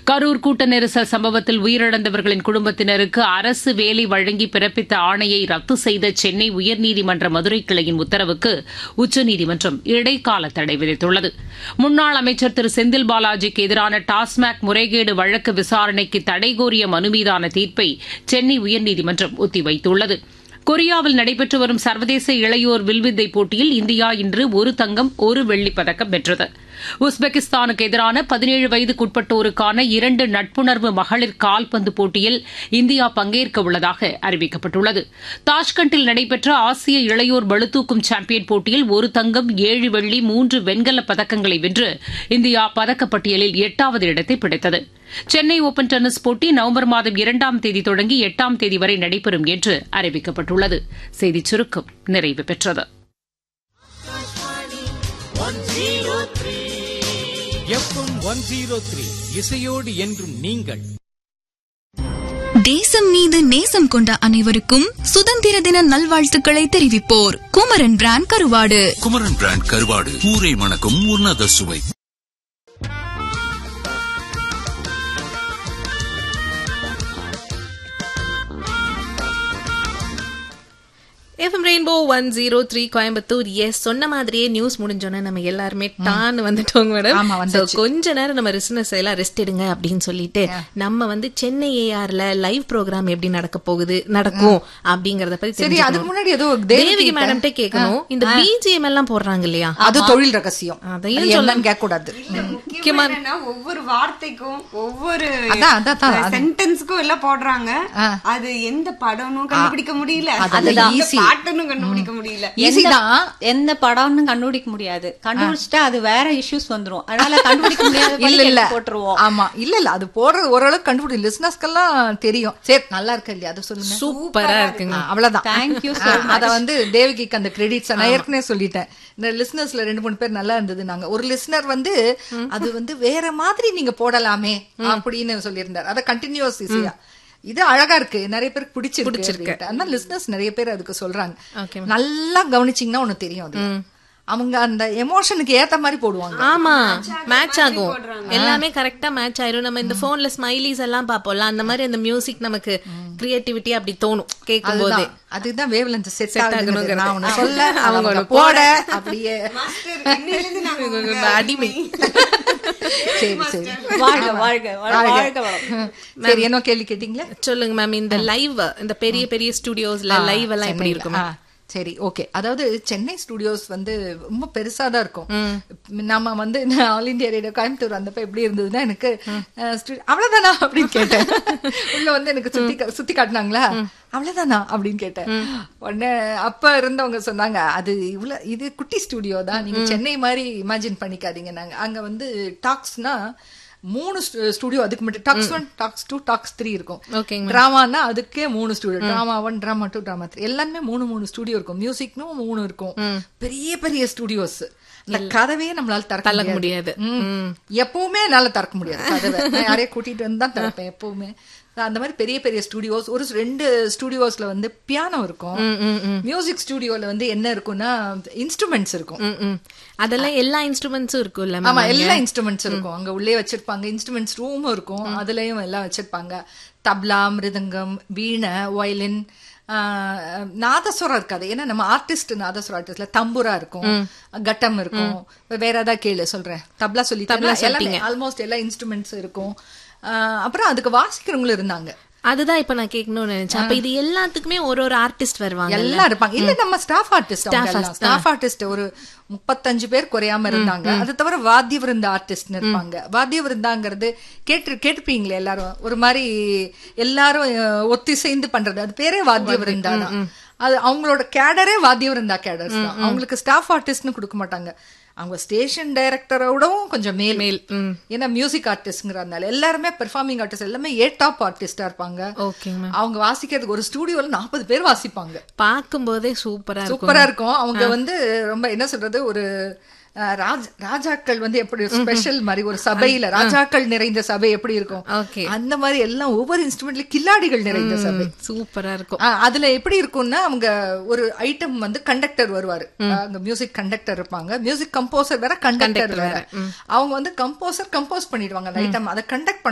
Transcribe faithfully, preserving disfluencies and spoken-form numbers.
கரூர் கூட்ட நெரிசல் சம்பவத்தில் உயிரிழந்தவர்களின் குடும்பத்தினருக்கு அரசு வேலை வழங்கி பிறப்பித்த ஆணையை ரத்து செய்த சென்னை உயர்நீதிமன்ற மதுரை கிளையின் உத்தரவுக்கு உச்சநீதிமன்றம் இடைக்கால தடை விதித்துள்ளது. முன்னாள் அமைச்சர் திரு செந்தில் பாலாஜிக்கு எதிரான டாஸ்மாக் முறைகேடு வழக்கு விசாரணைக்கு தடை கோரிய மனு மீதான தீர்ப்பை சென்னை உயர்நீதிமன்றம் ஒத்திவைத்துள்ளது. கொரியாவில் நடைபெற்று வரும் சர்வதேச இளையோர் வில்வித்தை போட்டியில் இந்தியா இன்று ஒரு தங்கம் ஒரு வெள்ளிப் பதக்கம் வென்றது. உஸ்பெகிஸ்தானுக்கு எதிரான பதினேழு வயதுக்குட்பட்டோருக்கான இரண்டு நட்புணர்வு மகளிர் கால்பந்து போட்டியில் இந்தியா பங்கேற்க உள்ளதாக அறிவிக்கப்பட்டுள்ளது. தாஷ்கண்டில் நடைபெற்ற ஆசிய இளையோர் பளுதூக்கும் சாம்பியன் போட்டியில் ஒரு தங்கம் ஏழு வெள்ளி மூன்று வெண்கலப் பதக்கங்களை வென்று இந்தியா பதக்கப்பட்டியலில் எட்டாவது இடத்தை பிடித்தது. சென்னை ஓபன் டென்னிஸ் போட்டி நவம்பர் மாதம் இரண்டாம் தேதி தொடங்கி எட்டாம் தேதி வரை நடைபெறும் என்று அறிவிக்கப்பட்டுள்ளது. செய்திச் சுருக்கம் நிறைவு பெற்றது. இசையோடு என்றும் நீங்கள். தேசம் மீது நேசம் கொண்ட அனைவருக்கும் சுதந்திர தின நல்வாழ்த்துக்களை தெரிவிப்போர் குமரன் பிராண்ட் கருவாடு. குமரன் பிராண்ட் கருவாடு ஊரை மணக்கும் உன்னத சுவை. FM rainbow one zero three Coimbatore. S, சொன்ன மாதிரியே நியூஸ் முடிஞ்சோன்னா நம்ம எல்லாருமே டான் வந்துட்டோங்க மேடம். கொஞ்ச நேரம் நம்ம ரிசனர்ஸ் எல்லாம் ரெஸ்ட் எடுங்க அப்படின்னு சொல்லிட்டு நம்ம வந்து சென்னை ஏஆர்ல லைவ் ப்ரோக்ராம் எப்படி நடக்க போகுது நடக்கும் அப்படிங்கறத பத்தி அதுக்கு முன்னாடி ஏதோ தேவிகி மேடம் கேட்கணும். இந்த பிஜிஎம் எல்லாம் போடுறாங்க இல்லையா, அது தொழில் ரகசியம், அதையும் சொல்லலாம் கேட்க கூடாது. ஒவ்வொரு வார்த்தைக்கும் ஒவ்வொரு சென்டென்ஸ்க்கும் எல்லாம் போடுறாங்க. அது எந்த படம்னு கண்டுபிடிக்க முடியல, கண்டுபிடிக்க முடியல. எந்த படம்னு கண்டுபிடிக்க முடியாது. கண்டுபிடிச்சிட்டா அது வேற இஷ்யூஸ் வந்துரும். அதனால கண்டுபிடிக்க முடியாது. இல்ல இல்ல போட்டுருவோம். ஆமா, இல்ல இல்ல அது போடுறது ஓரளவுக்கு கண்டுபிடி லிசனர்ஸ்க்கெல்லாம் தெரியும். சரி, நல்லா இருக்கு இல்லையா, அதை சொல்லுங்க. சூப்பரா இருக்குங்க, அவ்வளவுதான். தேங்க்யூ. அத வந்து தேவகிக்கு அந்த கிரெடிட்ஸ் நான் ஏற்கனவே சொல்லிட்டேன். இந்த லிசனர்ஸ்ல ரெண்டு மூணு பேர் நல்லா இருந்தது. நாங்க ஒரு லிசனர் வந்து அது வந்து வேற மாதிரி நீங்க போடலாமே அப்படின்னு சொல்லியிருந்தார். அத கண்டினியூஸ் இசையா இது அழகா இருக்கு, நிறைய பேருக்கு பிடிச்சிருக்கு. ஆனா லிசனர்ஸ் நிறைய பேர் அதுக்கு சொல்றாங்க. நல்லா கவனிச்சீங்கன்னா ஒண்ணு தெரியும், அது அவங்க அந்த எமோஷனுக்கு ஏத்த மாதிரி போடுவாங்க. ஆமா, மேட்ச் ஆகும், எல்லாமே கரெக்டா மேட்ச் ஆயிரும். நம்ம இந்த போன்ல ஸ்மைலிஸ் எல்லாம் பாப்போம்ல, அந்த மாதிரி அந்த மியூசிக் நமக்கு கிரியேட்டிவிட்டி அப்படி தோணும் கேட்கும் போது. அதுதான் வேவ் லென்த் செட் ஆகணும்ங்க. நான் ஒன்னு சொல்ல அவங்க போட அப்படியே அடிமை. சரி சரி, வாழ்க வாழ்க வாழ்க. சரி, என்ன கேள்வி கேட்டீங்களா சொல்லுங்க மேம். இந்த லைவ், இந்த பெரிய பெரிய ஸ்டுடியோஸ்ல லைவ் எல்லாம் எப்படி இருக்கும்? சரி, ஓகே. அதாவது சென்னை ஸ்டுடியோஸ் வந்து ரொம்ப பெருசா தான் இருக்கும். நம்ம வந்து ஆல் இந்தியா ரேடியோ கோயம்புத்தூர் வந்தப்ப எப்படி இருந்ததுன்னா, எனக்கு அவ்வளவுதானா அப்படின்னு கேட்டேன். உள்ள வந்து எனக்கு சுத்தி சுத்தி காட்டினாங்களா, அவ்வளவுதானா அப்படின்னு கேட்டேன். உடனே அப்ப இருந்தவங்க சொன்னாங்க, அது இவ்வளவு இது குட்டி ஸ்டுடியோ தான், நீங்க சென்னை மாதிரி இமேஜின் பண்ணிக்காதீங்க. நாங்க அங்க வந்து டாக்ஸ்னா மூணு ஸ்டுடியோ, அதுக்கு மட்டும் tax one tax two tax three இருக்கும். டிராமானா அதுக்கே மூணு studio, drama one drama two drama three எல்லாமே மூணு மூணு ஸ்டுடியோ இருக்கும். மியூசிக்னும் மூணு இருக்கும். பெரிய பெரிய ஸ்டுடியோஸ். அந்த கதவையே நம்மளால திறக்க முடியாது. எப்பவுமே என்னால திறக்க முடியாது கதவை. யாரையே கூட்டிட்டு வந்து தான் திறப்பேன் எப்பவுமே. அந்த மாதிரி பெரிய பெரிய ஸ்டுடியோஸ். ஒரு ரெண்டு ஸ்டுடியோஸ்ல வந்து பியானோ இருக்கும். மியூசிக் ஸ்டுடியோல வந்து என்ன இருக்கும்னா இன்ஸ்ட்ருமெண்ட்ஸ் இருக்கும். அதெல்லாம் எல்லா இன்ஸ்ட்ருமெண்ட்ஸும் இருக்கும்ல? ஆமா, எல்லா இன்ஸ்ட்ருமெண்ட்ஸ் இருக்கும். அங்க உள்ளே வச்சிருப்பாங்க. இன்ஸ்ட்ருமெண்ட்ஸ் ரூமும் இருக்கும், அதுலயும் எல்லாம் வச்சிருப்பாங்க. தப்லா, மிருதங்கம், வீணை, வயலின், நாதஸ்வரம் இருக்காது. ஏன்னா நம்ம ஆர்டிஸ்ட், நாதஸ்வரம் ஆர்டிஸ்ட்ல தம்புரா இருக்கும், கட்டம் இருக்கும். வேற ஏதாவது கேளு சொல்றேன். தப்லா சொல்லி ஆல்மோஸ்ட் எல்லா இன்ஸ்ட்ருமெண்ட்ஸ் இருக்கும். அப்புறம் அதுக்கு வாசிக்கிறவங்களும் இருந்தாங்க. அதுதான் இப்ப நான் கேட்கணும்னு நினைச்சேன். அப்ப இது எல்லாத்துக்குமே ஒரு ஒரு ஆர்டிஸ்ட் வருவாங்க, எல்லாம் இருப்பாங்க. இல்ல நம்ம ஸ்டாஃப் ஆர்டிஸ்ட் ஸ்டாஃப் ஆர்டிஸ்ட் ஒரு முப்பத்தஞ்சு பேர் குறையாம இருந்தாங்க. அது தவிர வாத்திய விருந்த ஆர்டிஸ்ட் இருப்பாங்க. வாத்திய விருந்தாங்கிறது கேட்டு கேட்டுப்பீங்களே எல்லாரும், ஒரு மாதிரி எல்லாரும் ஒத்திசைந்து பண்றது, அது பேரே வாத்திய விருந்தா தான். அது அவங்களோட கேடரே வாத்திய விருந்தா கேடர்ஸ் தான். அவங்களுக்கு ஸ்டாஃப் ஆர்டிஸ்ட்னு கொடுக்க மாட்டாங்க. அவங்க ஸ்டேஷன் டைரக்டரோடவும் கொஞ்சம் மேல் மேல் ஏன்னா மியூசிக் ஆர்டிஸ்ட்ங்கிறதுனால எல்லாருமே பெர்ஃபார்மிங் ஆர்டிஸ்ட் எல்லாமே ஏ டாப் ஆர்டிஸ்டா இருப்பாங்க. அவங்க வாசிக்கிறதுக்கு ஒரு ஸ்டுடியோல நாற்பது பேர் வாசிப்பாங்க. பார்க்கும் போதே சூப்பரா சூப்பரா இருக்கும். அவங்க வந்து ரொம்ப என்ன சொல்றது, ஒரு ராஜாக்கள் வந்து எப்படி ஸ்பெஷல் மாதிரி ஒரு சபையில ராஜாக்கள் நிறைந்த சபை எப்படி இருக்கும், அந்த மாதிரி எல்லாம் ஒவ்வொரு இன்ஸ்ட்ருமெண்ட்ல கில்லாடிகள் நிறைந்த சபை. சூப்பரா இருக்கும். அதுல எப்படி இருக்கும்னா, அவங்க ஒரு ஐட்டம் வந்து கண்டக்டர் வருவாரு, அங்க மியூசிக் கண்டக்டர் இருப்பாங்க, மியூசிக் கம்போசர் வேற, கண்டக்டர் வேற. அவங்க வந்து கம்போசர் கம்போஸ் பண்ணிடுவாங்க அந்த ஐட்டம், அதை கண்டக்ட்